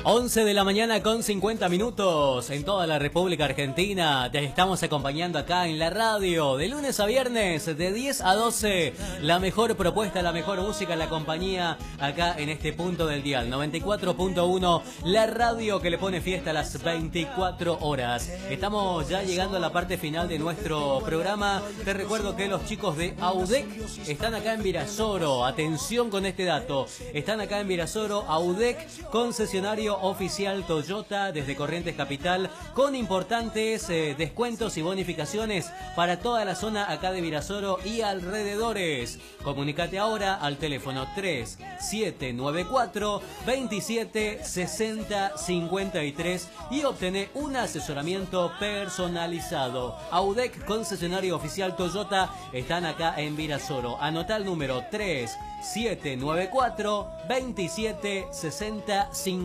11 de la mañana con 50 minutos en toda la República Argentina. Te estamos acompañando acá en la radio de lunes a viernes de 10 a 12. La mejor propuesta, la mejor música, la compañía acá en este punto del dial. 94.1, la radio que le pone fiesta a las 24 horas. Estamos ya llegando a la parte final de nuestro programa. Te recuerdo que los chicos de Audec están acá en Virasoro. Atención con este dato. Están acá en Virasoro, Audec, concesionario oficial Toyota desde Corrientes Capital, con importantes descuentos y bonificaciones para toda la zona acá de Virasoro y alrededores. Comunicate ahora al teléfono 3794 27 60 53 y obtené un asesoramiento personalizado. Audec, concesionario oficial Toyota, están acá en Virasoro. Anotá el número 3794 27 60 53.